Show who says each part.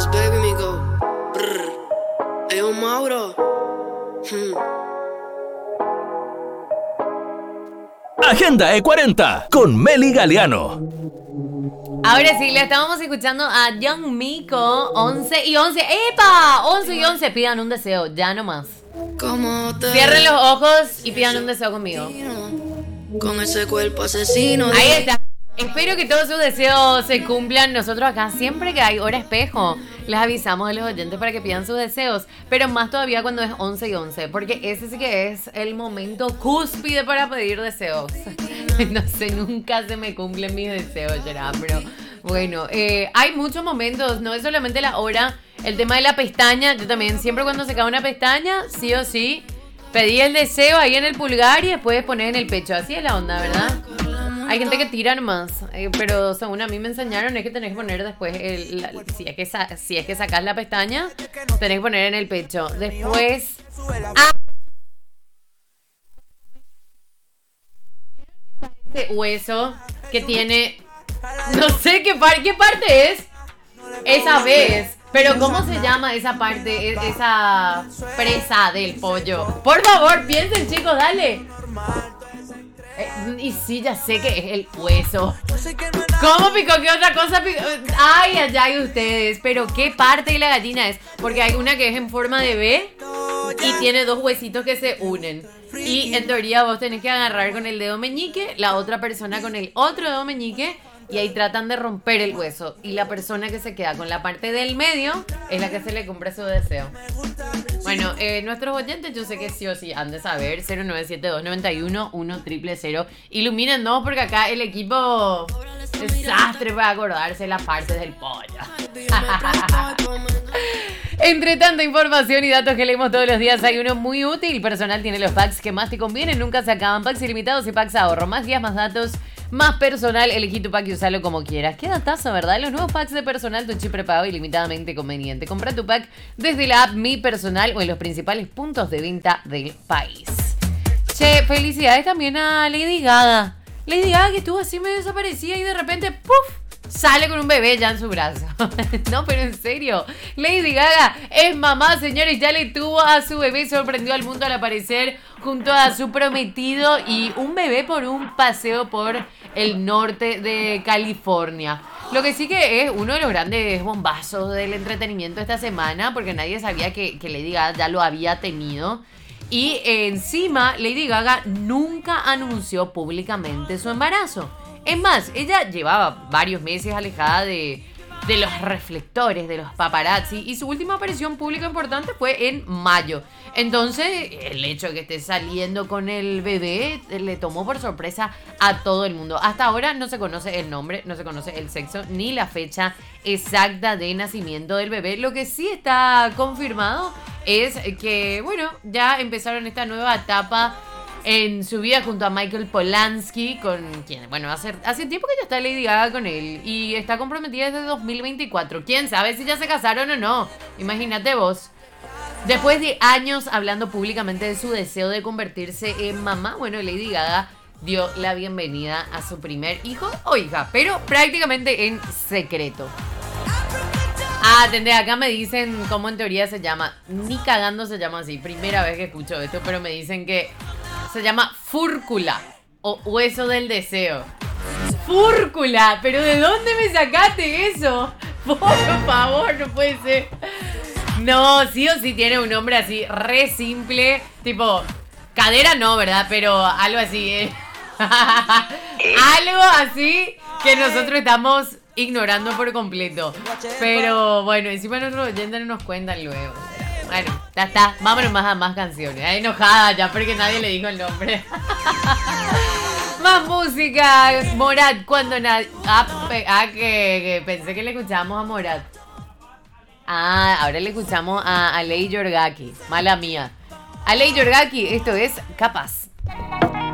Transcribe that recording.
Speaker 1: It's Baby Migo. Brr. Ayo, Mauro.
Speaker 2: Agenda E40 con Meli Galeano.
Speaker 3: Ahora sí, le estábamos escuchando a Young Miko, 11 y 11. ¡Epa! 11 y 11, pidan un deseo, ya nomás. Cierren los ojos y pidan un deseo conmigo.
Speaker 1: Con ese cuerpo asesino.
Speaker 3: Ahí está. Espero que todos sus deseos se cumplan. Nosotros acá, siempre que hay hora espejo, les avisamos a los oyentes para que pidan sus deseos. Pero más todavía cuando es 11 y 11, porque ese sí que es el momento cúspide para pedir deseos. No sé, nunca se me cumplen mis deseos, ¿verdad? Pero bueno, hay muchos momentos, no es solamente la hora. El tema de la pestaña, yo también, siempre cuando se cae una pestaña, sí o sí, pedí el deseo ahí en el pulgar y después pones en el pecho. Así es la onda, ¿verdad? Hay gente que tira nomás, pero según a mí me enseñaron es que tenés que poner después, si es que sacás la pestaña, tenés que poner en el pecho. Después... Este hueso que tiene... No sé qué parte es esa vez, pero ¿cómo se llama esa parte, esa presa del pollo? Por favor, piensen, chicos, dale. Y sí, ya sé que es el hueso. ¿Cómo picó? ¿Qué otra cosa picó? Ay, ustedes. Pero ¿qué parte de la gallina es? Porque hay una que es en forma de V y tiene dos huesitos que se unen. Y en teoría vos tenés que agarrar con el dedo meñique, la otra persona con el otro dedo meñique, y ahí tratan de romper el hueso. Y la persona que se queda con la parte del medio es la que se le cumple su deseo. Bueno, nuestros oyentes yo sé que sí o sí han de saber. 0972911000. Ilumínenos porque acá el equipo desastre para acordarse las partes del pollo. Entre tanta información y datos que leemos todos los días, hay uno muy útil. Personal tiene los packs que más te convienen. Nunca se acaban. Packs ilimitados y packs ahorro. Más días, más datos, más personal. Elegí tu pack y usalo como quieras. Qué datazo, ¿verdad? Los nuevos packs de personal, tu chip prepago ilimitadamente conveniente. Compra tu pack desde la app Mi Personal o en los principales puntos de venta del país. Che, felicidades también a Lady Gaga. Lady Gaga que estuvo así medio desaparecida y de repente, ¡puf!, sale con un bebé ya en su brazo. No, pero en serio, Lady Gaga es mamá, señores. Ya le tuvo a su bebé. Sorprendió al mundo al aparecer junto a su prometido y un bebé por un paseo por el norte de California. Lo que sí que es uno de los grandes bombazos del entretenimiento esta semana, porque nadie sabía que Lady Gaga ya lo había tenido. Y encima, Lady Gaga nunca anunció públicamente su embarazo. Es más, ella llevaba varios meses alejada de los reflectores, de los paparazzi, y su última aparición pública importante fue en mayo. Entonces, el hecho de que esté saliendo con el bebé le tomó por sorpresa a todo el mundo. Hasta ahora no se conoce el nombre, no se conoce el sexo, ni la fecha exacta de nacimiento del bebé. Lo que sí está confirmado es que, bueno, ya empezaron esta nueva etapa en su vida junto a Michael Polanski, con quien, bueno, hace tiempo que ya está Lady Gaga con él y está comprometida desde 2024. ¿Quién sabe si ya se casaron o no? Imagínate vos. Después de años hablando públicamente de su deseo de convertirse en mamá, bueno, Lady Gaga dio la bienvenida a su primer hijo o hija, pero prácticamente en secreto. Atendé, acá me dicen cómo en teoría se llama. Ni cagando se llama así. Primera vez que escucho esto, pero me dicen que se llama fúrcula o hueso del deseo. ¡Fúrcula! ¿Pero de dónde me sacaste eso? Por favor, no puede ser. No, sí o sí tiene un nombre así, re simple. Tipo, cadera no, ¿verdad? Pero algo así, algo así que nosotros estamos ignorando por completo. Pero bueno, encima nuestros oyentes no nos cuentan luego. Bueno, ya está, vámonos más a más canciones. Está enojada ya porque nadie le dijo el nombre. Más música. Morat, cuando nadie... que pensé que le escuchábamos a Morat. Ahora le escuchamos a Aley Yorgaki. Mala mía. Aley Yorgaki, esto es Capaz.